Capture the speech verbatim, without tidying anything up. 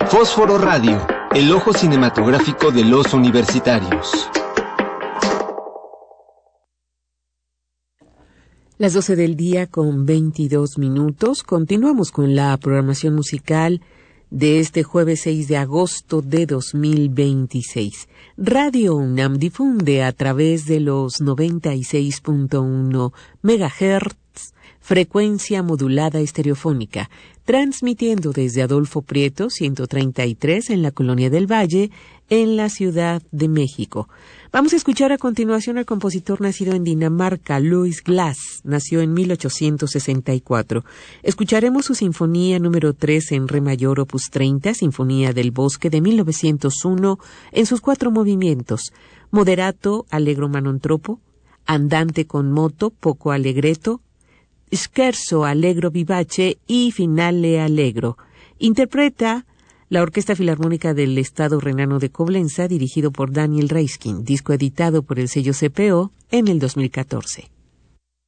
Fósforo Radio, el ojo cinematográfico de los universitarios. Las doce del día con veintidós minutos. Continuamos con la programación musical de este jueves seis de agosto de dos mil veintiséis. Radio UNAM difunde a través de los noventa y seis punto uno megahertz, frecuencia modulada estereofónica, transmitiendo desde Adolfo Prieto ciento treinta y tres en la Colonia del Valle, en la Ciudad de México. Vamos a escuchar a continuación al compositor nacido en Dinamarca, Louis Glass. Nació en mil ochocientos sesenta y cuatro. Escucharemos su sinfonía número tres en re mayor, opus treinta, Sinfonía del Bosque de mil novecientos uno, en sus cuatro movimientos: moderato, allegro manontropo, andante con moto, poco allegretto, scherzo allegro vivace y finale allegro. Interpreta la Orquesta Filarmónica del Estado Renano de Coblenza, dirigido por Daniel Reiskin, disco editado por el sello C P O en el dos mil catorce.